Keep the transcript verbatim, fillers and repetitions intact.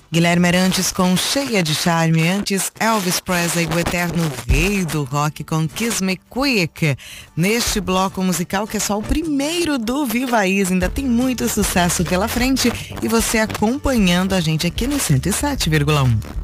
Guilherme Arantes com Cheia de Charme. Antes, Elvis Presley, o eterno rei do rock, com Kiss Me Quick. Neste bloco musical, que é só o primeiro do Viva Is, ainda tem muito sucesso pela frente. E você acompanhando a gente aqui no cento e sete vírgula um.